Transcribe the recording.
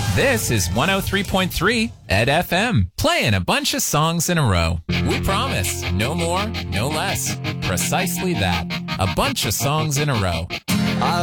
This is 103.3 Ed FM, playing a bunch of songs in a row. We promise, no more, no less. Precisely that. A bunch of songs in a row.